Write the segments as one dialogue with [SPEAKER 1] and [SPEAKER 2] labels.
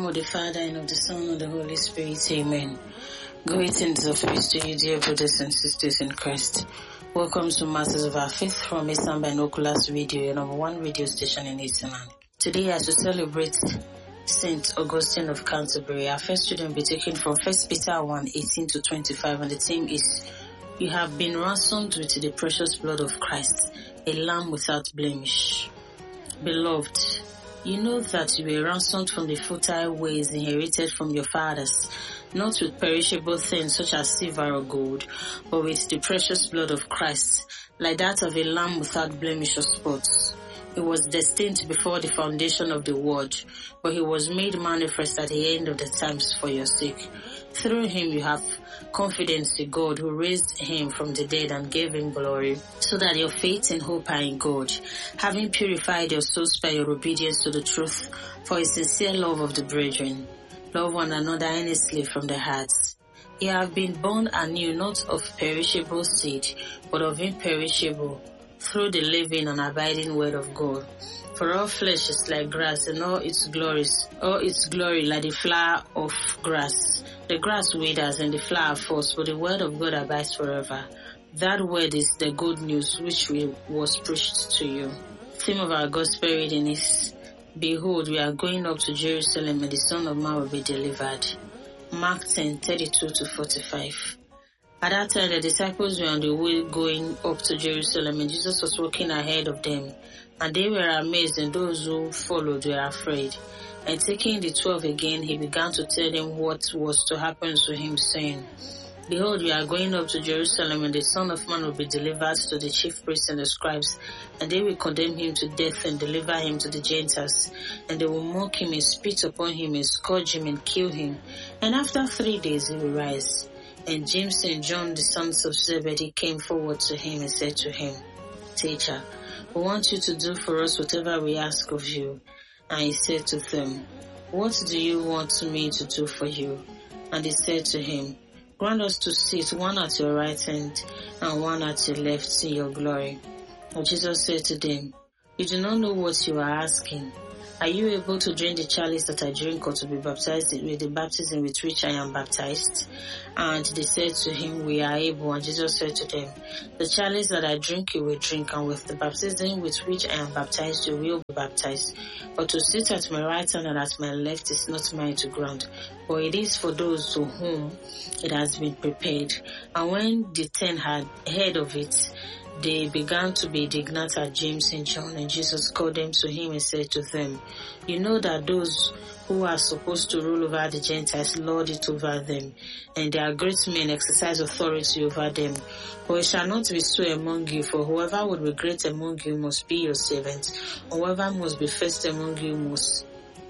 [SPEAKER 1] of the Father, and of the Son, and of the Holy Spirit. Amen. Greetings of peace to you, dear brothers and sisters in Christ. Welcome to Masters of Our Faith from Eastern Binoculars Radio, your number one radio station in Eastern Land. Today, as we celebrate Saint Augustine of Canterbury, our first reading will be taken from 1 Peter 1:18-25, and the theme is, "You have been ransomed with the precious blood of Christ, a lamb without blemish." Beloved, you know that you were ransomed from the futile ways inherited from your fathers, not with perishable things such as silver or gold, but with the precious blood of Christ, like that of a lamb without blemish or spots. He was destined before the foundation of the world, but he was made manifest at the end of the times for your sake. Through him you have confidence in God, who raised him from the dead and gave him glory, so that your faith and hope are in God, having purified your souls by your obedience to the truth, for a sincere love of the brethren. Love one another earnestly from the hearts. You have been born anew, not of perishable seed, but of imperishable, through the living and abiding word of God. For all flesh is like grass, and all its glory like the flower of grass. The grass withers and the flower falls, but the word of God abides forever. That word is the good news which was preached to you. The theme of our gospel reading is, "Behold, we are going up to Jerusalem, and the Son of Man will be delivered." Mark 10:32-45. At that time, the disciples were on the way going up to Jerusalem, and Jesus was walking ahead of them. And they were amazed, and those who followed were afraid. And taking the 12 again, he began to tell them what was to happen to him, saying, "Behold, we are going up to Jerusalem, and the Son of Man will be delivered to the chief priests and the scribes, and they will condemn him to death and deliver him to the Gentiles. And they will mock him and spit upon him and scourge him and kill him. And after 3 days he will rise." And James and John, the sons of Zebedee, came forward to him and said to him, "Teacher, we want you to do for us whatever we ask of you." And he said to them, "What do you want me to do for you?" And they said to him, "Grant us to sit, one at your right hand and one at your left, in your glory." And Jesus said to them, "You do not know what you are asking. Are you able to drink the chalice that I drink, or to be baptized with the baptism with which I am baptized?" And they said to him, "We are able." And Jesus said to them, "The chalice that I drink you will drink, and with the baptism with which I am baptized you will be baptized. But to sit at my right hand and at my left is not mine to grant, but it is for those to whom it has been prepared." And when the 10 had heard of it, they began to be indignant at James and John, and Jesus called them to him and said to them, "You know that those who are supposed to rule over the Gentiles lord it over them, and their great men exercise authority over them. But it shall not be so among you, for whoever would be great among you must be your servant, and whoever must be first among you must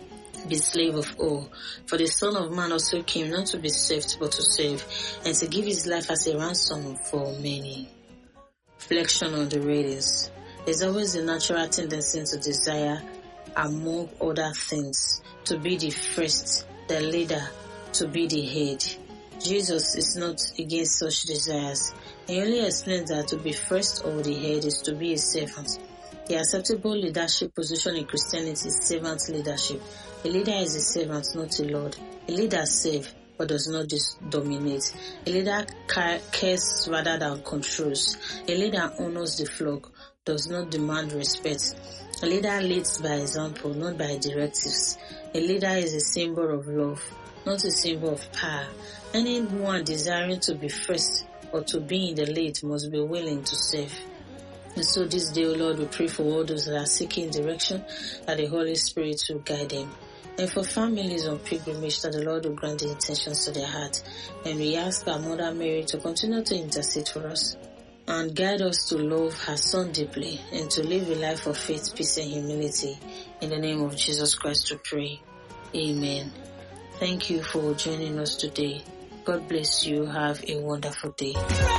[SPEAKER 1] be slave of all. For the Son of Man also came not to be served, but to serve, and to give his life as a ransom for many." Reflection on the readings. There's always a natural tendency to desire, among other things, to be the first, the leader, to be the head. Jesus is not against such desires. He only explains that to be first or the head is to be a servant. The acceptable leadership position in Christianity is servant leadership. A leader is a servant, not a lord. A leader serves, but does not dominate. A leader cares rather than controls. A leader honors the flock, does not demand respect. A leader leads by example, not by directives. A leader is a symbol of love, not a symbol of power. Anyone desiring to be first or to be in the lead must be willing to serve. And so this day, O Lord, we pray for all those that are seeking direction, that the Holy Spirit will guide them. And for families on pilgrimage, that the Lord will grant the intentions to their heart. And we ask our Mother Mary to continue to intercede for us and guide us to love her Son deeply and to live a life of faith, peace, and humility. In the name of Jesus Christ we pray. Amen. Thank you for joining us today. God bless you. Have a wonderful day.